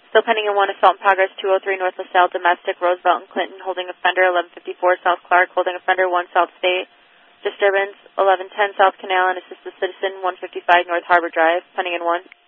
Still pending in 1, assault in progress, 203 North LaSalle, domestic, Roosevelt and Clinton, holding offender, 1154 South Clark, holding offender, 1 South State. Disturbance, 1110 South Canal, and assist the citizen, 155 North Harbor Drive, pending in 1.